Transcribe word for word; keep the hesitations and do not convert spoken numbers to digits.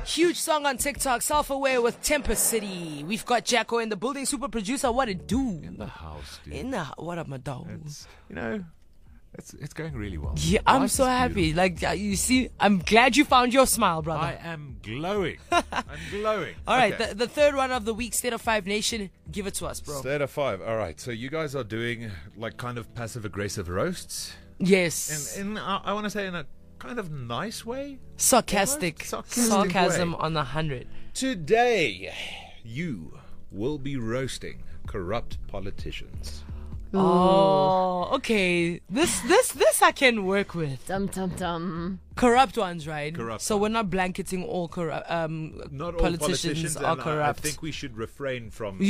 Huge song on TikTok, Self-Aware with Temper City. We've got Jacko in the building, super producer. What it do? In the house, dude. In the what up, my dog? It's, you know, it's it's going really well. Yeah, I'm Life so is happy. beautiful. Like uh, you see, I'm glad you found your smile, brother. I am glowing. I'm glowing. All right, Okay. the, the third one of the week, State of Five Nation. Give it to us, bro. State of five. All right. So you guys are doing like kind of passive aggressive roasts, Yes. in in uh, I want to say in a kind of nice way. Sarcastic. Sarcastic Sarcasm way. on the hundred. Today, you will be roasting corrupt politicians. Oh, okay. This this this I can work with. Dum dum dum. Corrupt ones, right? Corrupt So we're not blanketing all corrupt um Not all politicians politicians are and I- corrupt. I think we should refrain from